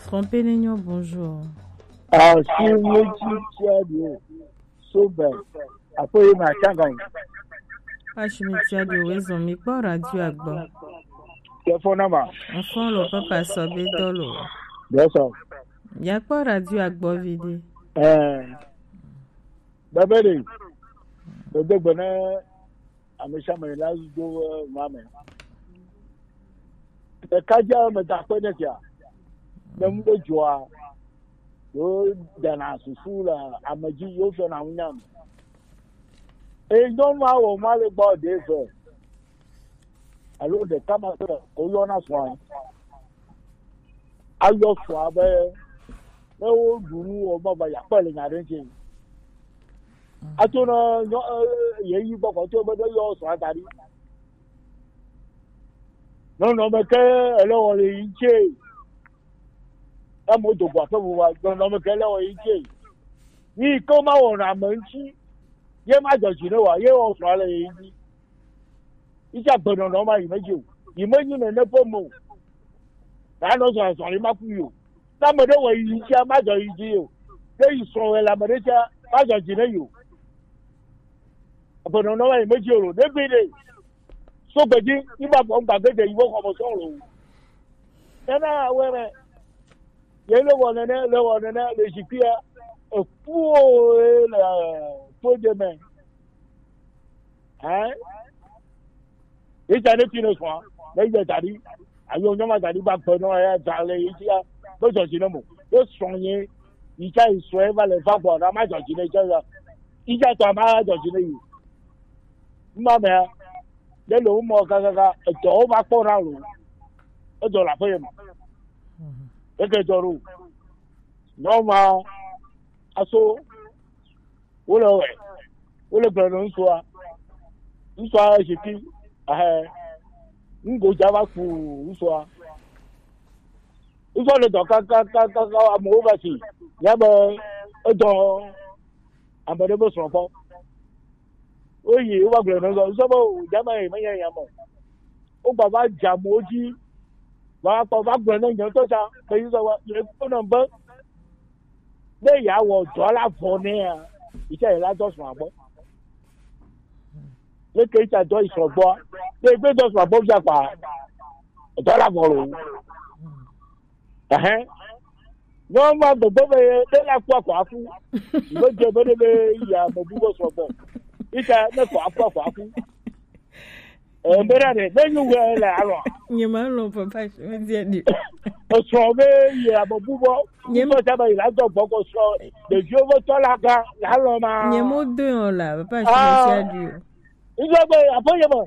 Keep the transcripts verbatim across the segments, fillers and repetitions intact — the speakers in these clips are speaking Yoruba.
Trompé-Nignon, bonjour. Ah, si méjì tí a lè so bẹ̀, àpòyè máa ṣàgàn. Achimiti Adio, ils ont mis quoi radio agba? Téléphone number. Enfant, le papa sobe dolo. Bien sûr. Y'a quoi radio agba vide? Euh, Babeli, le dégbonné, à mes chambres, là, je dois m'amener. Le cadre me t'a connu, tiens. Même le joie. Yo, dans la souffle, à me dire, yo, je n'en ai. Et non, moi, on m'a le bord des feux. Alors, des camarades, on y en a soin. Alors, soin, ben, mais au bout, on va y avoir les arrêtés. À ton nom, il y a eu beaucoup de choses à dire. Non, non, mais que, alors, on est ici. Un mot de quoi, ça vous voit, non, mais que là, on est ici. Oui, comment on a menti? Ye ma jọ jìnnà wa ye wọn sọ alẹ yìí ni iṣẹ gbọdọ náà máa yìí méjì o yìí méjì nà ní fọmọ o láàánú sọ̀rọ̀ sọ̀rọ̀ yìí má kú yìí o lámọdé wọ yìí iṣẹ má jọ yìí jí o léyìí sọ̀rọ̀ ẹ lámọdé iṣẹ má jọ jìnnà yìí o gbọdọ náà máa yìí méjì o débi de sọgbẹdì nígbà tó ń gbàgede yìí wọ́n kọ́ ọmọ sọ̀rọ̀ o nana wẹ́rẹ́ yẹn lọ́wọ́ nana lọ́wọ́ nana lè ṣì kí ẹ ẹ̀kú ẹ̀ fo demain hein ìjà ní pinnu sùn lẹ́yìn ìtàdí àyè ọjọ́ máa tàdí bá pẹ̀ náà ẹ̀ tàlẹ̀ ìjà lọ́jọ́ sí náà mọ̀ yóò sọ yẹn ìjà ìsọ ẹ̀ balẹ̀ fàpọ̀ ọ̀dà má jọ̀ sí náà ìjà ìjà ìjà tó a máa jọ̀ sí náà yìí mbà mẹ́ lẹ́nu ó mọ̀ kàkàkà ẹ̀tọ́ ó bá pọ̀ náà lò ó jọ làpẹ́ yẹn mọ̀ ẹ̀kẹ́ jọrò náà máa aṣọ. Wole wɛ wole gblɔ ne ŋutsua ŋutsua zikpi ɛhɛ ŋgodza va ku ŋutsua ŋutsua le dɔ kakakaka amewo va si yabe edɔ ame ɖe be srɔ̃fɔ woyi wova gblɔ ne ŋutsua ŋutsua be wòdzama yi menye yame o wogba va dze amewo dzi va kpɔ va gblɔ ne nye ŋutɔ tsa be ŋutsua wa le kpɔnɔ be ne yeawɔ dɔ la vɔ nea. Iṣẹ́ yìí ládọ́sùn àgbọ̀. Lékè ìṣe àjọ ìṣọ̀gbọ́. Lé gbé dọ́sùn àgbọ̀ bí àpà ẹ̀dọ́ làbọ̀rọ̀. Ẹ̀hẹ́n. Ní wọ́n máa gbogbo bẹ́ẹ̀ dé lápò àpò àfú. Ìwé jẹ́ bẹ́ẹ̀ bẹ́ẹ̀ ìyá àmọ̀ búbọ̀ sọ̀bọ̀. Ìṣe mẹ́fọ̀ àpò àpò àfú. Ẹ̀ mẹ́rẹ̀ rẹ̀ lẹ́yìn ìwé ẹ̀ lẹ̀ àrọ̀. Nyẹ máa ń lọ pàpà ìṣòwò díẹ̀ ni. Ọ̀sọ̀ bẹ́ẹ̀ ìyá àmọ̀ búbọ̀. Nyemo sábà ìlàjọ gbọkọ sọ lèzi owó tọ́lá ga lálọ́ máa. Nyemo dùn ọ̀ la bàbá ìṣòwò sí àdìo. Ìjọba àfọyẹ̀mọ̀.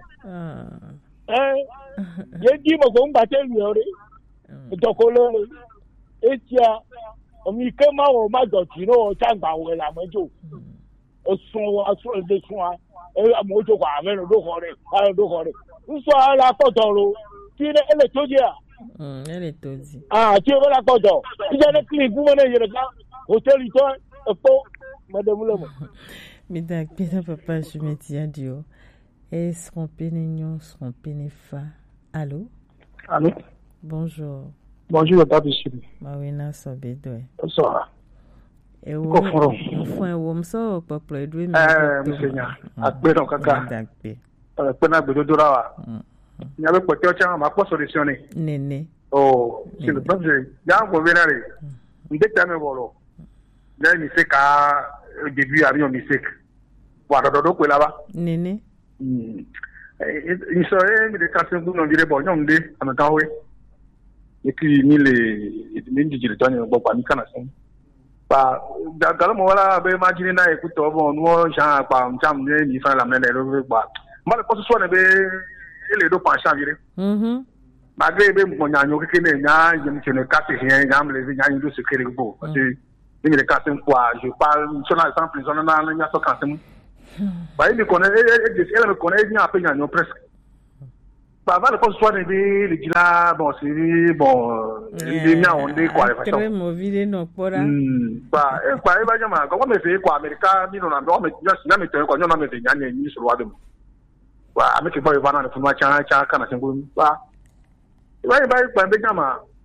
Yé dí mọ̀ kó ń gbàtẹ́ lu ọ̀rẹ́. Ìtọ́kọ lóore. Etia omi ike máa wọ̀ má dọ̀tí ní ọ̀chá gbà wẹ̀ làmọ́jọ́. Osun wa sún ẹ̀dẹ̀ sún wa. Àmọ́ ojú kọ àmẹ́rin lókọ̀ rẹ̀ àmẹ́rin lókọ̀ rẹ̀. Nsọ alákọ̀tọ̀ ro kí ẹ lè tó jẹ́ à. Elle est aussi. Ah, tu veux la côte. Il y a des clips, vous venez de là. Hôtel, il toi, et pour madame Lemo. Mais d'accord, bien, papa, je me dis adieu. Est-ce qu'on peut n'ignon, qu'on peut n'effa? Allô? Allô? Bonjour. Bonjour, papa, monsieur. Ma oui, na sobe doy. Bonsoir. Et où? Mon frère, où me sort, papa, doy. Eh, monsieur, akbe donc kaka. D'accord. Euh, pena bedo dorawa. Il y avait quoi que tu as ma solutionné. Néné. Oh, c'est le problème. Il y a un problème. Il y a un problème. Il y a un problème. Au début, il y a un problème. Voilà, donc, là là-bas. Néné. Il serait des cas où on dirait bon, on dit, en même temps, oui. Et puis, il y a des digitaux, il y a des canasons. Bah, dans le moment là, ben, imaginez, écoute, bon, nous, j'ai pas, on tient, il fait la même erreur, bah. Moi, le poste soit, les deux penchants virés. Malgré que mon agneau qui est né, je ne casse rien, je les ai mis ce que beau. Parce que je ne casse quoi, je parle, je suis en prison, je suis en prison. Elle me connaît, elle me connaît bien après l'agneau presque. Avant le poste soit né, les gars, bon, c'est bon, les miens ont des quoi. Très mauvais, non, pour là. Bah, et quoi, et bah, j'aime, comment me fait quoi, Américain, nous, on a, on a, on a, on a, on a, on a, on a, on a, on a, wa ameke boy bana na funwa cha cha kana sengulu ba ibai bai kwa be jama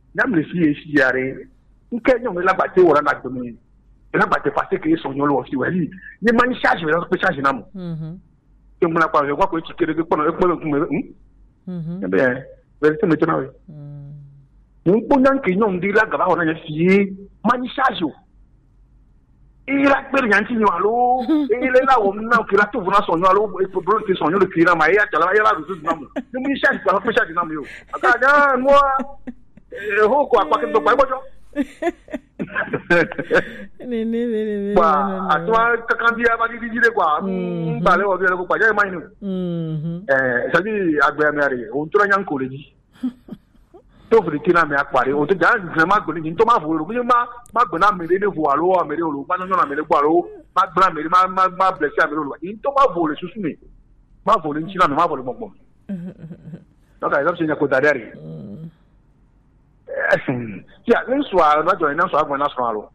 Nam le fi esi yare. Nke nyom la bate wora na gbe la bate face que son yo lo fi wali. Ni mani charge la ko charge na mo. Mhm. Ke mo la pa je kwa ko ti kere ko na ko ko me. Mhm. Eh bien, vérité maintenant oui. Mhm. Un po nan ke nyom di la gaba wona fi mani charge o. Ila per yanti nyo alo, ile la o na ki la tu vuna son alo e po bro ti son yo le kira ma ya tala ya la du na mo. Ni mo charge pa ko charge na mo yo. Aka ga mo eh ho ko akwa ke do pa bojo. Ne ne ne. Ba, atwa kakandia ba di di de kwa. Ba le o bi le ko pa ja ma inu. Mhm. Eh, sabi agbe amere, o ntura nyanko le ji. To furi tina me akpare, o to ja ma gbo ni to ma fo ro, ma ma gbo na mere ne fo alo, amere olo, ma no na mere gbo alo, ma gbo mere ma ma ma bless amere olo. In to ma fo le susu me. Ma fo le nchina me ma fo le gbogbo. No ka iso se nya ko dadari. Ya, ni so a na jo na so agbo na so alo.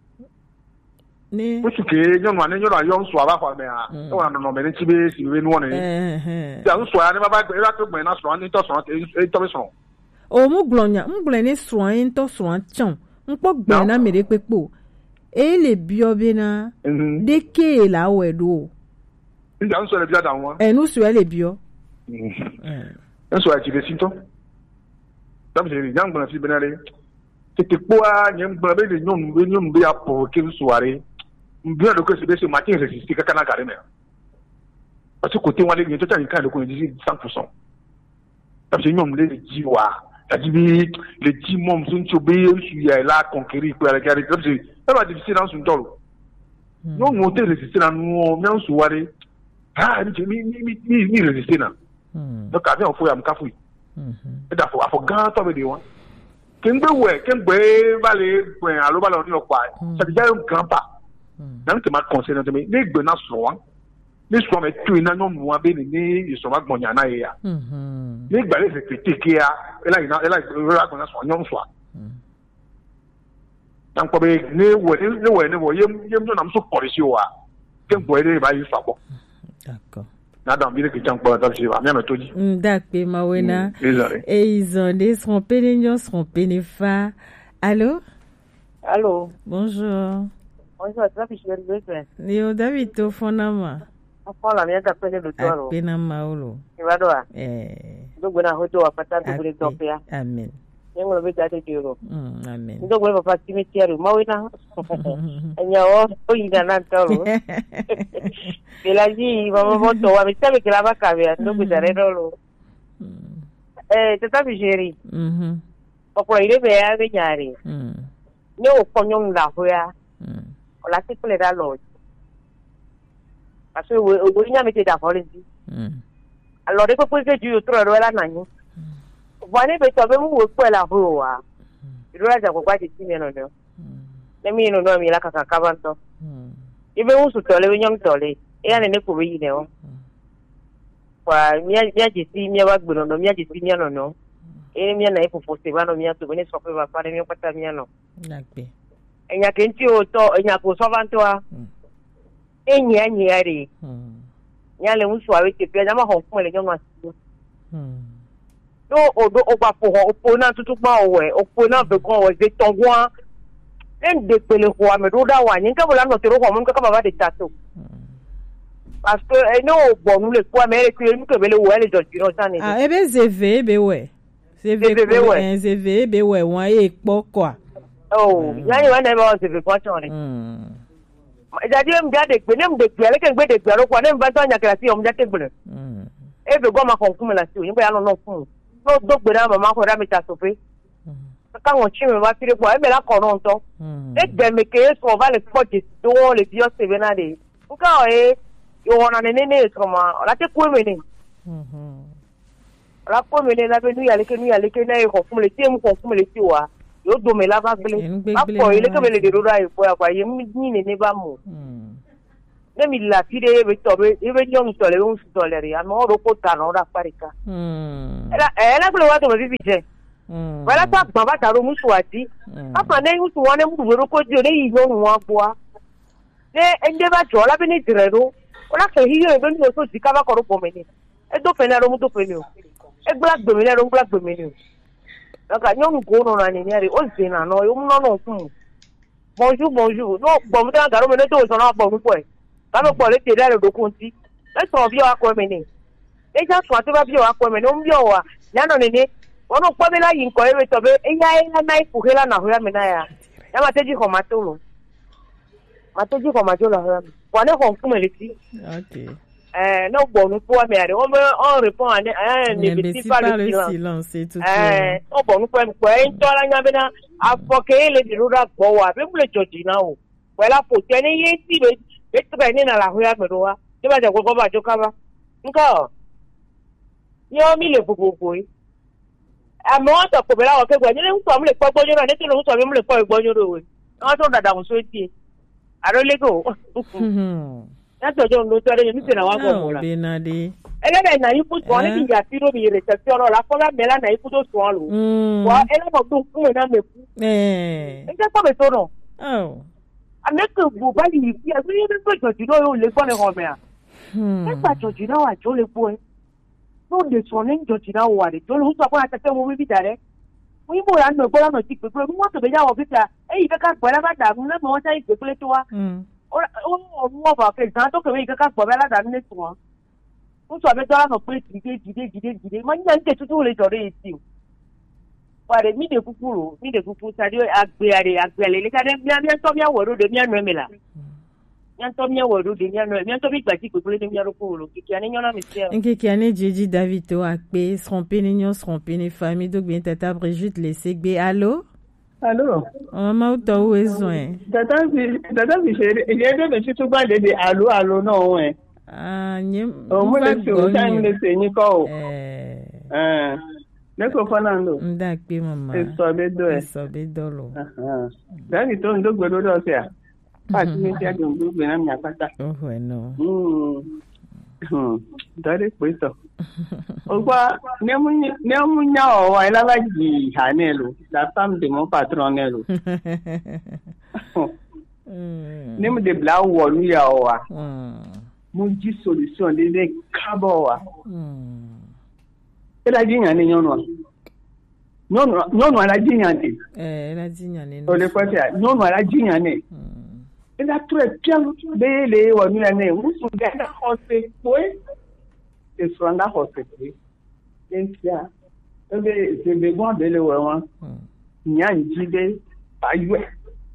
Ni Pusu ke nyo no ane nyo na yo so aba kwa me a. E wa no no me ni chibe si we no ne. Eh eh. Ya so a ne baba e ra to gbo na so ni to so e to be so. O mu glonya, mu glene so an to so an chan. Npo gbe na mere pepo. E le bio be na. De ke la wedo. Ndi an so le bia da won. E nu so le bio. Eh. En so a ti be sinto. Tam se ri yang bona fi benare. Tete poa nyem bona be nyom be nyom be apo ke soare. Mbia do ko se be se matin resiste ka kana kare me. Parce que côté wale ni to ta ni ka do ko ni cent pour cent. Tam se nyom le jiwa. C'est-à-dire le dix mois sont chobé sur la conquérir pour la guerre. C'est pas difficile dans son tolo. Non, monter résister dans nous, mais on se voit. Ah, ni ni ni ni ni résister là. Donc avec on faut y am kafui. Et d'affaire, faut gâteau avec des gens. Kembe ouais, kembe balé, point allo balé on y quoi. Ça déjà un grand pas. Dans que ma conseil dans mais les bena soin. Les soins mais tu n'as non moi ben ni ils sont pas monyana ya. Les balé c'est critiquer ya. Et là il a là là qu'on a soin non soin. Donc pour les ne ouais ne ouais ne ouais yem yem non am so police wa. Kembe ouais ba yi so bon. D'accord. Na dans bien que tiens pour la table, bien me tout dit. D'accord, Mawena. Et ils ont des seront pénignons, seront pénéfa. Allô? Allô? Bonjour. Bonjour, ça fait chier le besoin. Yo, David, au fond, nama. Enfin, la mienne t'appelle le toit. Penama, olo. Tu vas droit. Eh. Donc, on a retrouvé à patente pour les tomber. Amen. Yang lebih dari itu. Amen. Untuk gue bapak kami cari mau ina. Nyawa oh ina nanti lo. Belaji mama foto, kami tahu kita apa kami, untuk bicara dulu. Eh, tetapi Jerry. Mhm. Pokok ini biar bicara. Mhm. Ni ukonyong dah ya. Mhm. Olah sih boleh dah lo. Pasal ugurnya mesti dah boleh sih. Mhm. Alors dia pun pergi jual terus ada nanya. Wani be tobe mu wo kwela huwa. Irura ja kwa kwaji timi no no. Ne mi no no mi la kaka kabanto. Ibe usu tole we nyom tole. E ya ne ne ko yi ne o. Kwa mi mi aji si mi wa gbono no mi aji si mi no no. E mi na e fofo se ba no mi aso ne so pe ba pare mi pata mi no. Nagbe. Enya ke nti o to enya ko so banto a. Enya nya ri. Nya le usu awe ke pe na ma ho fun le nyom asu. No odo opa po opo na tutu pa owe opo na be kon we de tongwa en de pele ko ame do da wa nyin ka bola no tero ko mun ka baba de tato parce que e no bo nu le ko ame e ku mu ke bele wo ele do jiro tani ah e be zeve be we zeve be we zeve be we won e po kwa oh ya ni wa na ba zeve ko chon ni mm jadi em jade pe nem de pe ele ke gbe de pe ro ko nem ba so nya kra si o mu jate gbe mm e be go ma kon kuma la si o yin ba ya no no fun no dogbe na mama ko da mi ta sofe ka won chi me ma tire po e me la ko ron to e de me ke so va le pote do le bio se bena de nka o e yo wona ne ne ne so ma la te ku me ni mhm la ko me ne la be nu ya le ke nu ya le ke na e ko fun le ti mu ko fun le ti wa yo do me la ba gbele ba ko ile ke me le de ro ra e po ya kwa ye mi ni ne ne ba mu ne mi la tire be to be e be nyom to le un to le ri amo ro ko ta no ra parika mm era era ko wa to be bije mm wala ta gba ba ta ro mu suwati apa ne mu suwa ne mu ro ko je ne yi no nu agboa ne ende ba jo la be ni dire ro ola ke hi yo be ni so ji ka ba ko ro po me ni e do pe na ro mu do pe ni o e gba gbe mi le ro gba gbe mi ni o Donc ñom go no na ni ni o zena no yo no no fun. Bonjour bonjour. No bon ta garo me to so na bo mu po e. Ka me po le te dare do kunti. E so bi o akọ me ni. E ja so ati ba bi o akọ me no mbi o wa. Ya no ni ni. Ono kwa me la yin ko e to be e ya e na nai ku hela na ho ya me na ya. Ya ma te ji ko ma to lo. Ma te ji ko ma jo la ho. Wa ne ko ku me le ti. OK. Eh no bo nu po me are. On me on répond à eh ne bi pas le silence, c'est tout. Eh on bo nu po me ko e to la nya be na afoke le di rura go wa be mu le joji na o. Wa la po te ni ye ti be be to be ni na la ho ya me ro wa. Ti ba je ko ko ba jo ka ba. Nko. Yo mi le fufufu yi. Àmọ́ wọ́n tọ̀pọ̀ bẹ̀rẹ̀ àwọn akẹ́kọ̀ọ́ ẹ̀yìn ń sọ mí lè pọ́ gbọ́njọ́ náà nítorí òun sọ mí lè pọ́ ìgbọ́njọ́ rẹ̀ wẹ̀ wọ́n tó dàda òun sóòtì ẹ̀ àrólégò látọ̀jọ́ òun ló tọ́ ẹ̀yìn nítorí àwọn akọ̀ mọ̀ra. ẹlẹ́dẹ̀ náà yín fún wọn níbi ìyá tí lóbi rẹ̀ tẹ̀sí ọ̀rọ̀ làfọ́lá mẹ́lá náà yín fún tó sùn ọ́ lò wọ́n ẹlẹ́mọ̀ tó fún ẹ̀ náà mẹ́kú. ẹ jẹ́ sọ́bẹ̀ tó nà. àmẹ́kẹ̀ gbò báyìí yìí fi ẹgbẹ́ yẹn nígbà jọ̀jì náà yóò lè gbọ́ ní ọmọ ẹ̀ nígbà jọ̀jì náà wà jó lè gbọ́ ẹ no de sonen jojina wari to lu so kwa tete mo bi dare mo ibo ya no bola no ti pe pe mo to be ya wo bi ta e yi ka gbo la ba da mu le mo ta ipe pe to wa o o mo ba ke san to ke mi ka gbo la da ni tu won o so be to la no pe ti de jide jide jide mo nya nke tutu le jore ti pare mi de kukuru mi de kuku sa di agbe are agbe le le ka de mi mi to mi aworo de mi anu emela Nyanto mi aworo de nyano nyanto bi gbati pepele de mi aroko lo kiki ani nyona mi tia nkiki ani Jeji David to akpe tromper ni nyon tromper ni famille donc bien tata Brigitte laisser gbe allo allo mama to wo ezon tata bi tata bi chere e je be ti to gba de de allo allo no o e ah nyem o mo le so time le se ni ko eh eh le ko fanando nda akpe mama e so be do e so be do lo ah dani to ndo gbe do do se a Pati mi ti adun gbogbo na mi apata. Oh no. Hmm. Dare peso. Ogba ne mu ne mu nya o wa ila ba ji hanelo. La femme de mon patron nelo. Ne mu de bla wo lu ya o wa. Mu ji solution de de kabo wa. Ela ji nya ni nyono. Nyono nyono ala ji nya ni. Eh, ela ji nya ni. O le kwete a nyono ala ji nya ni. Ela très bien bele wa mi ane musu ganda hose poe e franda hose poe entia ebe se be bon bele wa wa nyan jide ba yue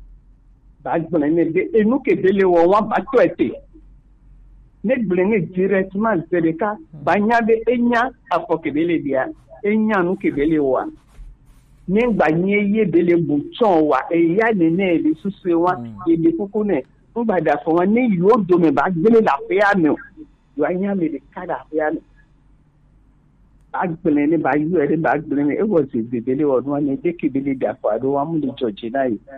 ba gbon ne de enu ke bele wa wa ba to ete ne blene directement zereka ba nya be enya afoke bele dia enya nu ke bele wa nígbà yẹn yé bele bùtàn wa ẹ̀yà nínú ẹ̀lẹ́ sísè wa èdè kúkú náà ń gbàdà fún wa ní yóò domi bá gbélé làfíà mi yóò ayé mi lè ká làfíà mi bá gbélé ní bá yú ẹ̀rí bá gbélé ní ẹ̀wọ̀ sì bèbélé ọdún wa ní ẹ̀dẹ́ kébélé dàpọ̀ àdó wa mú lè jọ̀jì náà yìí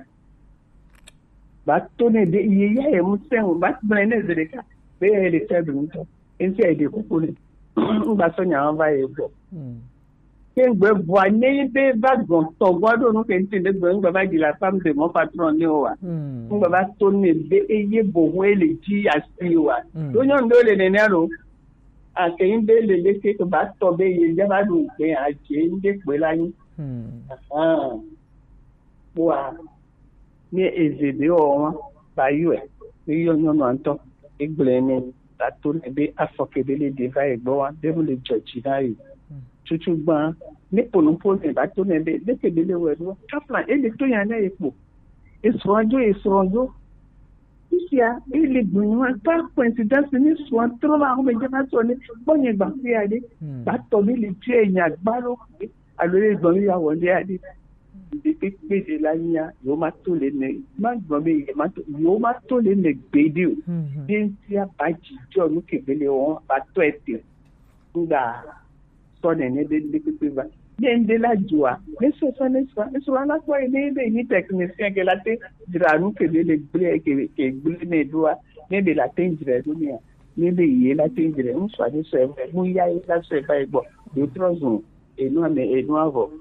bá tó ní ẹ̀dẹ́ iye yá ẹ̀ mú sẹ́wọ̀n bá gbélé ní ẹ̀dẹ́ ká bẹ́ẹ̀ ẹ̀ lè fẹ́ bìrì tán ẹ̀ ń sẹ́ ẹ̀dẹ́ kúkú ní ń gbà sọ́nyà wọn bá yẹ bọ̀. Ngbe bua ne be ba gon to godo no ke ntinde gbe ngbe ba gila fam de mo patron ni o wa ngbe ba to ne be eye bo wele ji asi wa do nyon do le ne ro a ke inde le le ke ba to be ye je ba du pe a je inde pe la yin ah wa ni ezebe o wa ba yu e ni yo nyon no anto igble ni ta to ne be afoke be le de va egbo wa de mo le judge dai tutu gbọ́n ní pòlùpọ̀lù ìbá tó ní ẹbí lékèdélé wẹ̀rọ káplan èlé tó yàn náà ipò èso ọjọ́ èso ọjọ́ ìṣíà èlé gbìyànjú wọn bá coincidence ní sùn tó máa ń gbẹjẹ bá sọ ní gbọ́nyẹ̀ gbà sí adé bá tọ́ mi lè tí èèyàn àgbárò pé àlórí ìgbọ̀n mi yà wọlé adé ìdí pépéde láyé yóò má tó lè nẹ má gbọ́n mi yóò má tó lè nẹ gbèdé o bí n tí a bá jìjọ́ ní kébélé wọn bá tọ́ ẹ̀ tẹ̀ ńgbà sọdẹ ní dédé pípé bá yé ń dé lájú wa ní sọsọ ní sọ ní sọ alápò ilé ilé yìí tẹkinisíàn kí láti jìrà nù kébé lè gbé ké gbé ní ìdúrà níbi láti ń jìrà lónìí à níbi ìyé láti ń jìrà ń sọ àdéṣọ ẹ mú yá yé lásọ ẹ báyìí gbọ lóòótọ́ zùn ènú àmì ènú àbọ̀.